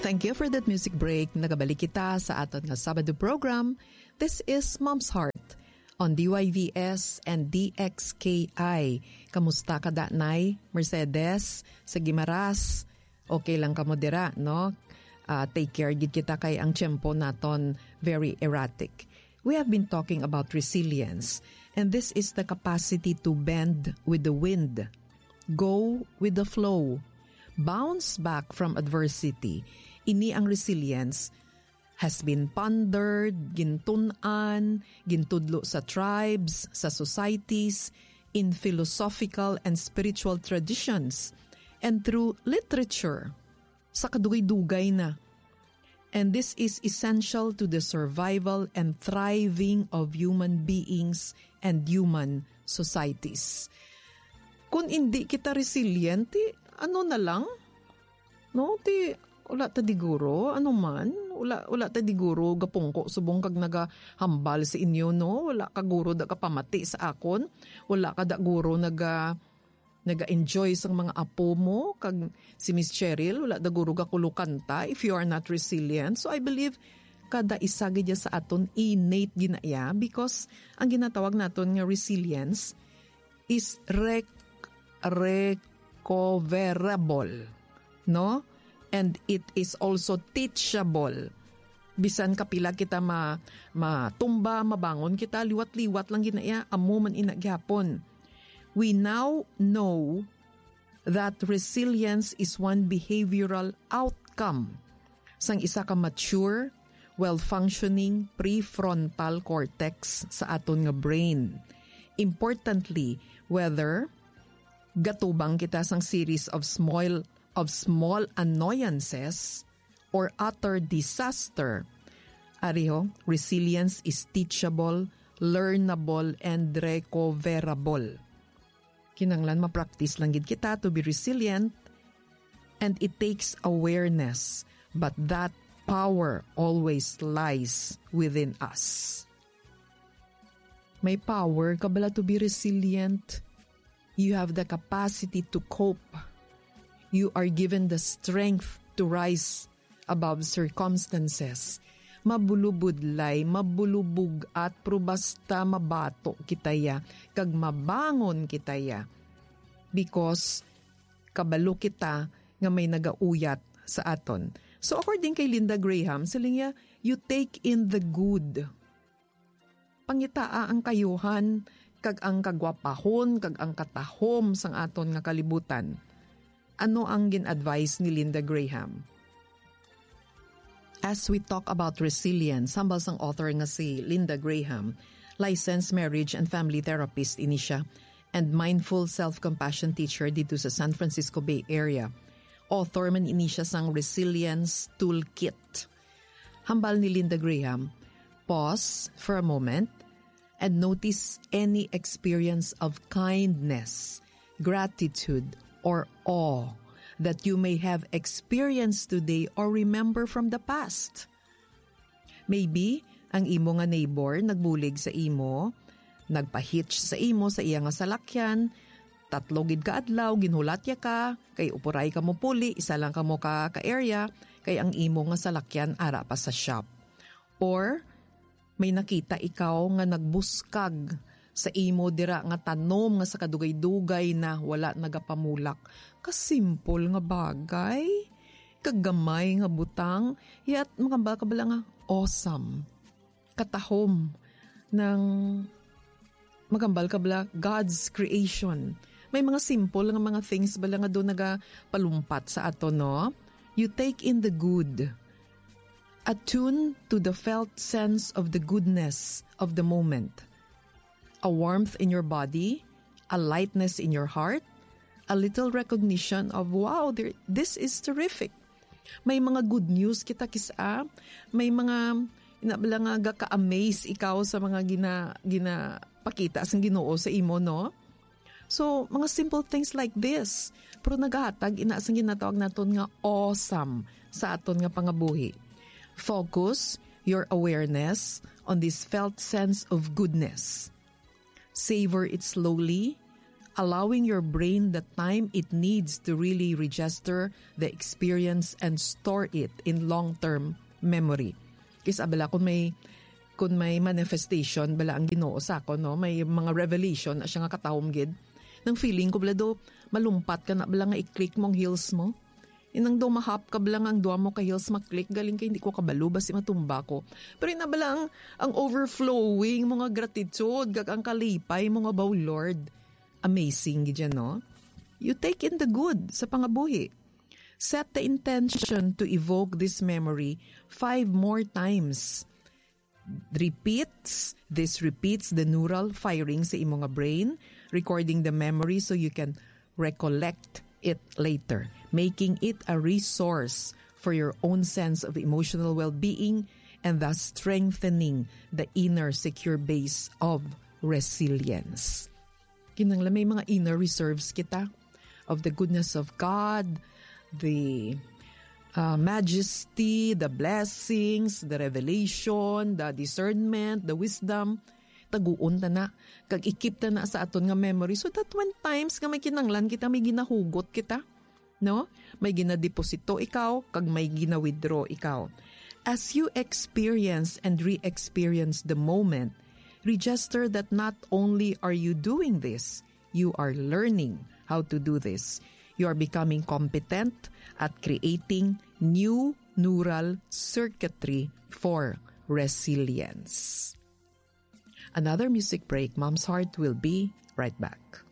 Thank you for that music break. Nagabalik kita sa aton nga Sabado program. This is Mom's Heart on DYVS and DXKI. Kamusta ka Nay? Mercedes? Sa Gimaras? Okay lang ka mo dira, no? Take care gid kita kay ang tiyempo naton very erratic. We have been talking about resilience, and this is the capacity to bend with the wind, go with the flow, bounce back from adversity. Ini ang resilience has been pondered, gintunan, gintudlo sa tribes, sa societies, in philosophical and spiritual traditions, and through literature, sa kadugay-dugay na. And this is essential to the survival and thriving of human beings and human societies. Kung hindi kita resilient, ano na lang? No, wala ta diguro, ano man, wala ta diguro, gapungko, subong kag nagahambal sa inyo, no? Wala ka guro da kapamati sa akon, wala ka da guro naga-enjoy sa mga apo mo, kag si Miss Cheryl, wala da guro gakulukanta if you are not resilient. So I believe kada isa gid sa aton innate ginaya because ang ginatawag naton nga resilience is recoverable, no? And it is also teachable. Bisan kapila kita matumba, mabangon kita, liwat-liwat lang ginaya, amo man inagyapon. We now know that resilience is one behavioral outcome sang isa ka mature, well-functioning prefrontal cortex sa aton nga brain. Importantly, whether gatubang kita sang series of small annoyances or utter disaster, ariho, resilience is teachable, learnable, and recoverable. Kinanglan ma-practice lang gid kita to be resilient, and it takes awareness, but that power always lies within us. May power ka bala to be resilient. You have the capacity to cope. You are given the strength to rise above circumstances. Mabulubudlay, mabulubog at pero basta mabato kitaya, kag mabangon kitaya. Because kabalo kita nga may nagauyat sa aton. So according kay Linda Graham, siling niya, you take in the good. Pangitaa ang kayuhan, kag ang kagwapahon, kag ang katahom sang aton nga kalibutan. Ano ang gin-advise ni Linda Graham? As we talk about resilience, hambal sang author nga si Linda Graham, licensed marriage and family therapist ini siya, and mindful self-compassion teacher dito sa San Francisco Bay Area. Author man ini siya sang Resilience Toolkit. Hambal ni Linda Graham, pause for a moment and notice any experience of kindness, gratitude, or awe that you may have experienced today or remember from the past. Maybe, ang imo nga neighbor nagbulig sa imo, nagpa-hitch sa imo sa iya nga salakyan, tatlogid ka adlaw, ginhulatya ka, kay upuray ka mo puli, isa lang ka mo ka-area, kay ang imo nga salakyan ara pa sa shop. Or, may nakita ikaw nga nagbuskag sa imo dira nga tanom nga sa kadugay-dugay na wala nagapamulak. Kasimple nga bagay, kagamay nga butang, yat mga kabala nga awesome. Katahom ng magambal kabala God's creation. May mga simple nga mga things bala nga doon nagapalumpat sa ato, no? You take in the good. Attune to the felt sense of the goodness of the moment. A warmth in your body, a lightness in your heart, a little recognition of, wow, this is terrific. May mga good news kita kisa, may mga inabala nga ka-amaze ikaw sa mga ginapakita sa Ginoo sa imo, no? So, mga simple things like this. Pero naghahatag, inaasang ginatawag naton nga awesome sa aton nga pangabuhi. Focus your awareness on this felt sense of goodness. Savor it slowly, allowing your brain the time it needs to really register the experience and store it in long-term memory. Kasi abala kung may manifestation bala ang Ginoo sa ako, no, may mga revelation na siya nga katawom gid nang feeling ko bala do malumpat ka na bala nga i-click mong heels mo. Inang do mahap ka bala nga ang duwa mo ka heels maklik galing kay hindi ko kabalo basi matumba ko. Pero inabala ang overflowing mga gratitude kag ang kalipay mga baw Lord. Amazing gid no? You take in the good sa pangabuhi. Set the intention to evoke this memory 5 more times. This repeats the neural firing sa imong brain, recording the memory so you can recollect it later, making it a resource for your own sense of emotional well-being and thus strengthening the inner secure base of resilience. Kinangla may mga inner reserves kita of the goodness of God, the majesty, the blessings, the revelation, the discernment, the wisdom. Taguon ta na, kag ikip ta na sa aton nga memory. So that when times nga may kinanglan kita, may ginahugot kita. No? May ginadeposito ikaw, kag may ginawithdraw ikaw. As you experience and re-experience the moment, register that not only are you doing this, you are learning how to do this. You are becoming competent at creating new neural circuitry for resilience. Another music break. Mom's Heart will be right back.